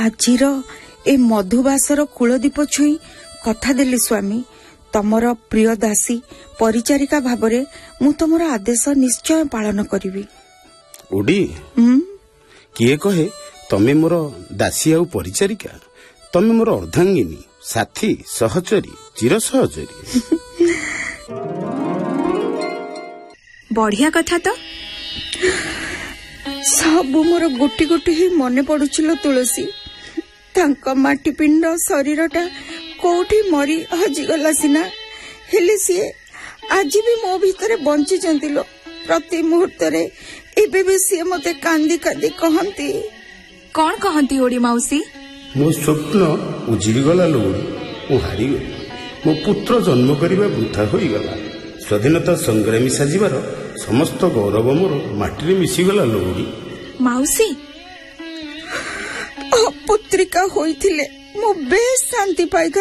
ଆଜିର ଏ ମଧୁବାସର କୂଳଦୀପ ଛୁଇଁ କଥା ଦେଲି ସ୍ୱାମୀ, ତମର ପ୍ରିୟ ଦାସୀ ପରିଚାରିକା ଭାବରେ ମୁଁ ତମର ଆଦେଶ ନିଶ୍ଚୟ ପାଳନ କରିବି। ଓଡି, କିଏ କହେ ତମେ ମୋର ଦାସୀ ଆଉ ପରିଚାରିକା? ତମେ ମୋର ଅର୍ଦ୍ଧାଙ୍ଗିନୀ, ସାଥୀ, ସହଚରୀ, ଚିର ସହଚରୀ। ବଢିଆ କଥା ତ। ସବୁ ମୋର ଗୋଟି ଗୋଟି ହିଁ ମନେ ପଡୁছিল ତୁଳସୀ। ତାଙ୍କ ମାଟିପିଣ୍ଡ ଶରୀରଟା କୋଉଠି ମରି ହଜିଗଲା ସିନା, ହେଲେ ସିଏ ଆଜି ବି ମୋ ଭିତରେ ବଞ୍ଚିଛନ୍ତି ଲୋ। ପ୍ରତି ମୁହୂର୍ତ୍ତରେ ଏବେ ବି ସିଏ ମତେ କାନ୍ଦି କାନ୍ଦି କହନ୍ତି। କଣ କହନ୍ତି ଓଡି ମାଉସୀ? ମୋ ସ୍ୱପ୍ନ ଉଜିରିଗଲା ଲୋଡ଼ି, ମୁଁ ହାରିଗଲି। ମୋ ପୁତ୍ର ଜନ୍ମ କରିବା ବୃଥା ହୋଇଗଲା। ସ୍ୱାଧୀନତା ସଂଗ୍ରାମୀ ସାଜିବାର ସମସ୍ତ ଗୌରବ ମୋର ମାଟିରେ ମିଶିଗଲା ଲୋଡ଼ି। ମାଉସୀ, ଅପୁତ୍ରିକା ହୋଇଥିଲେ ମୁଁ ବେଶ ଶାନ୍ତି ପାଇଥାନ୍ତି।